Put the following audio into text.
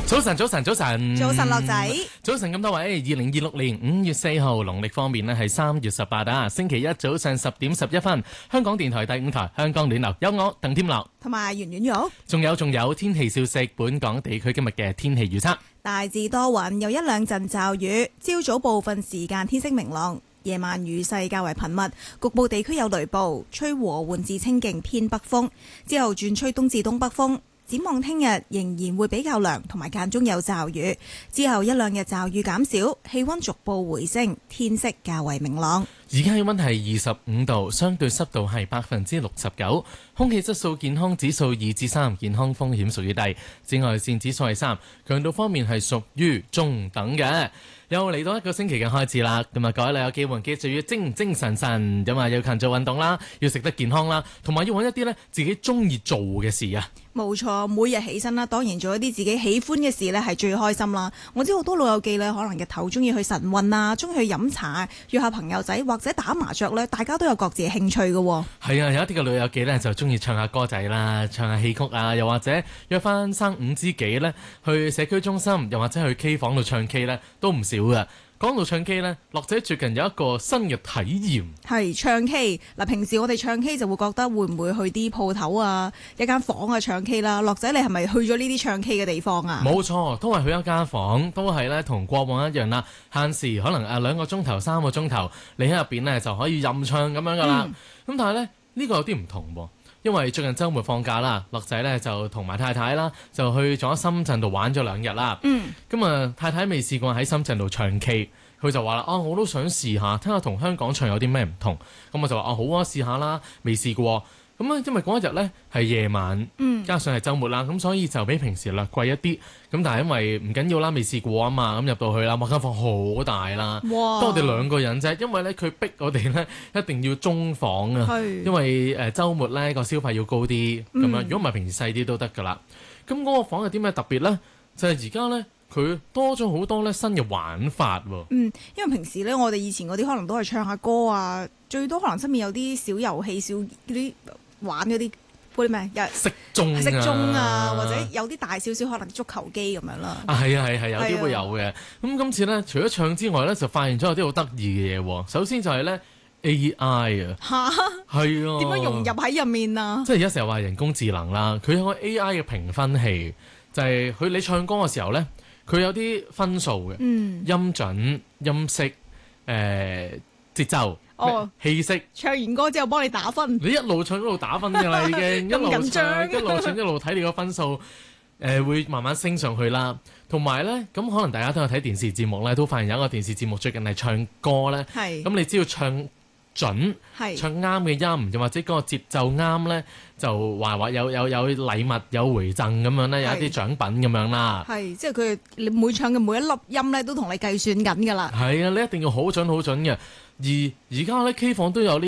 早晨，樂仔， 早晨咁多位。2026年5月4號，農曆方面呢係3月18啊，星期一早上10點11分，香港電台第5台香港暖流有我鄧添樂同埋圓圓玉， 仲有天氣消息。本港地區今日嘅天氣預測， 大致多雲，有一兩陣驟雨，朝早部分時間天色明朗，夜晚雨勢較為頻密，局部地區有雷暴，吹和緩至清勁偏北風，之後轉吹東至東北風。展望聽日仍然會比較涼，同埋間中有驟雨，之後一兩日驟雨減少，氣溫逐步回升，天色較為明朗。 而家氣溫係25度，相對濕度係69%，空氣質素健康指數2至3，健康風險屬於低，紫外線指數係3，強度方面係屬於中等嘅。又嚟到一個星期嘅開始啦，咁啊各位你有機會記住要精神，咁啊要勤做運動啦，要食得健康啦，同埋要揾一啲呢自己中意做嘅事啊。 冇錯，每日起身啦，當然做一啲自己喜歡嘅事呢係最開心啦。我知好多老友記呢，可能日頭中意去晨運啊，中意去飲茶，約下朋友仔或者打麻雀呢，大家都有各自嘅興趣嘅。 係啊，有一啲嘅老友記呢，就中意唱下歌仔啦，唱下戲曲啊，又或者約翻3、5知己呢，去社區中心，又或者去 K 房度唱 K 呢，都唔少嘅。講到唱 K 呢，樂仔最近有一個新嘅體驗，係唱 K。嗱，平時我哋唱 K 就會覺得會唔會去啲鋪頭啊、一間房啊唱 K 啦。樂仔你係咪去咗呢啲唱 K 嘅地方啊？冇錯，都係去一間房，都係咧同過往一樣啦。限時可能2個鐘頭、3個鐘頭，你喺入邊呢就可以任唱咁樣噶啦。咁但係呢，呢個有啲唔同喎。因為最近週末放假啦，樂仔呢就同埋太太啦，就去咗深圳度玩咗2日啦。咁啊，太太未試過喺深圳度唱 K，佢就話啦：我都想試下，聽下同香港唱有啲咩唔同。咁我就話：好啊，試下啦，未試過。咁啊，因為嗰一日呢係夜晚，加上係週末啦，咁所以就比平時略貴一啲。咁但係因為唔緊要啦，未試過啊嘛，咁入到去啦，間房好大啦，得我哋2個人啫。因為呢，佢逼我哋呢一定要中房啊，因為週末呢個消費要高啲咁樣。如果唔係平時細啲都得㗎啦。咁嗰個房有啲咩特別呢？就係而家呢，佢多咗好多呢新嘅玩法喎。 因為平時呢，我哋以前嗰啲可能都係唱下歌啊，最多可能身邊有啲小遊戲、小嗰啲玩嗰啲啲咩， 骰盅啊，或者有啲大少少可能足球機咁樣啦。 係有啲會有嘅。咁今次呢，除咗唱之外呢，就發現咗有啲好得意嘅嘢喎。首先就係呢 AI 啊，係啊， 點樣融入喺入面啊？ 即係而家成日話人工智能啦，佢有個 AI 嘅評分器，就係你唱歌嘅時候呢，佢有啲分數嘅，音準、音色、節奏。氣息， 唱完歌之後幫你打分， 你一路唱一路打分㗎啦，已經一路唱一路睇你個分數，會慢慢升上去啦。同埋呢，咁可能大家都有睇電視節目呢，都發現有一個電視節目最近係唱歌呢。咁你只要唱準，唱啱嘅音，又或者嗰個節奏啱呢，就話有禮物有回贈咁樣呢，有一啲獎品咁樣啦。 即係你每唱嘅每一粒音呢，都同你計算緊㗎啦。 係啊，你一定要好準嘅。而家咧 K 房都有呢